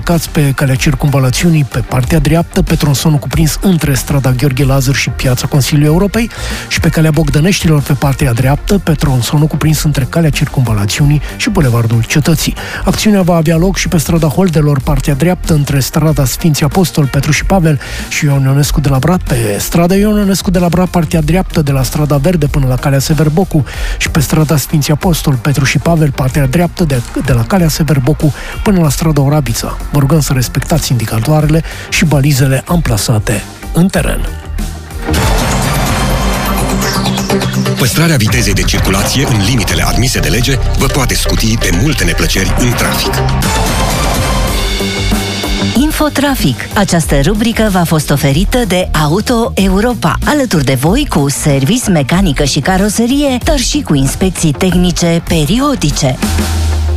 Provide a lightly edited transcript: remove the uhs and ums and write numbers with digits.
blocați pe calea circumvalațiunii pe partea dreaptă, pe tronsonul cuprins între strada Gheorghe Lazar și Piața Consiliului Europei și pe calea Bogdăneștilor pe partea dreaptă, pe tronsonul cuprins între calea circumvalațiunii și Bulevardul Cetății. Acțiunea va avea loc și pe strada Holdelor, partea dreaptă, între strada Sfinții Apostol Petru și Pavel și Ion Ionescu de la Brad, pe strada Ion Ionescu de la Brad, partea dreaptă, de la strada Verde până la calea Severbocu și pe strada Sfinții Apostol Petru și Pavel, partea dreaptă, de la calea Severbocu până la strada Orabița. Vă rugăm să respectați indicatoarele și balizele amplasate în teren. Păstrarea vitezei de circulație în limitele admise de lege vă poate scuti de multe neplăceri în trafic. Infotrafic. Această rubrică v-a fost oferită de Auto Europa, alături de voi cu service, mecanică și caroserie, dar și cu inspecții tehnice periodice.